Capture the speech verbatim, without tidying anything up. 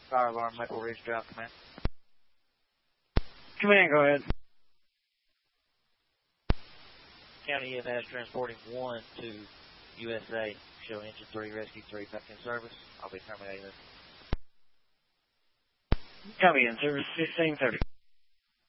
Fire alarm, Maple Ridge Drive, command. Command, go ahead. County E M S transporting one to U S A. Show engine three, rescue three, back in service. I'll be terminating this. Copy in, service fifteen thirty.